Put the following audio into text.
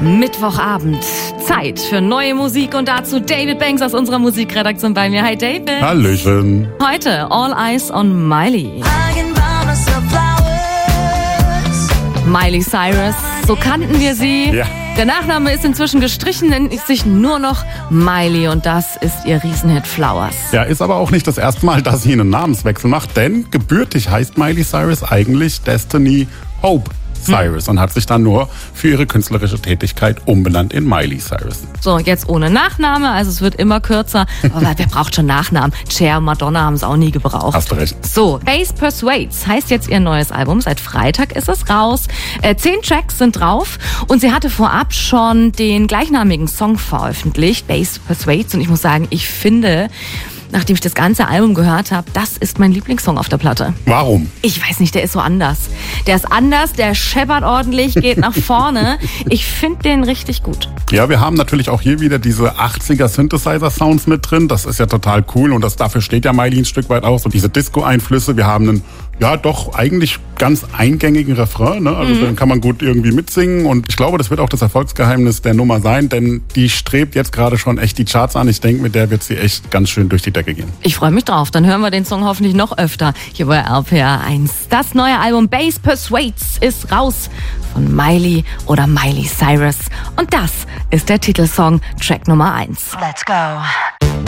Mittwochabend. Zeit für neue Musik und dazu David Banks aus unserer Musikredaktion bei mir. Hi David. Hallöchen. Heute All Eyes on Miley. Miley Cyrus, so kannten wir sie. Ja. Der Nachname ist inzwischen gestrichen, nennt sich nur noch Miley und das ist ihr Riesenhit Flowers. Ja, ist aber auch nicht das erste Mal, dass sie einen Namenswechsel macht, denn gebürtig heißt Miley Cyrus eigentlich Destiny Hope Cyrus und hat sich dann nur für ihre künstlerische Tätigkeit umbenannt in Miley Cyrus. So, jetzt ohne Nachname, also es wird immer kürzer. Aber wer braucht schon Nachnamen? Cher, Madonna haben es auch nie gebraucht. Hast du recht. So, Bass Persuades heißt jetzt ihr neues Album. Seit Freitag ist es raus. 10 Tracks sind drauf und sie hatte vorab schon den gleichnamigen Song veröffentlicht, Bass Persuades. Und ich muss sagen, ich finde, nachdem ich das ganze Album gehört habe, das ist mein Lieblingssong auf der Platte. Warum? Ich weiß nicht, der ist so anders. Der ist anders, der scheppert ordentlich, geht nach vorne. Ich finde den richtig gut. Ja, wir haben natürlich auch hier wieder diese 80er Synthesizer-Sounds mit drin. Das ist ja total cool und dafür steht ja Miley ein Stück weit auch. So diese Disco-Einflüsse. Wir haben einen, ja doch eigentlich ganz eingängigen Refrain. Ne? Also den kann man gut irgendwie mitsingen und ich glaube, das wird auch das Erfolgsgeheimnis der Nummer sein, denn die strebt jetzt gerade schon echt die Charts an. Ich denke, mit der wird sie echt ganz schön durch die Decke gehen. Ich freue mich drauf. Dann hören wir den Song hoffentlich noch öfter hier bei RPR 1. Das neue Album Bass Persuades ist raus von Miley oder Miley Cyrus. Und das ist der Titelsong, Track Nummer 1. Let's go.